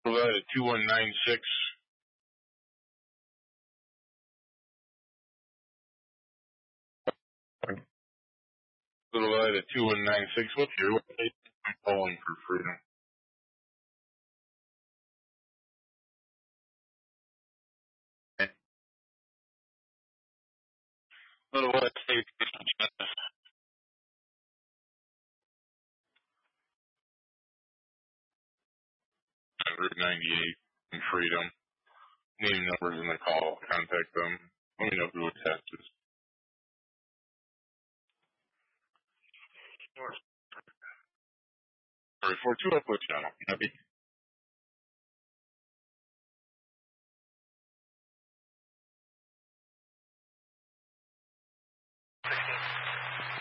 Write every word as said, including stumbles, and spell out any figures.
Provide at two one nine six. Provide at two one nine six. What's your website? I'm calling for freedom. Little West State Route ninety-eight in Freedom. Name numbers in the call. Contact them. Let me know who attaches. Sorry, four two upload channel. Happy.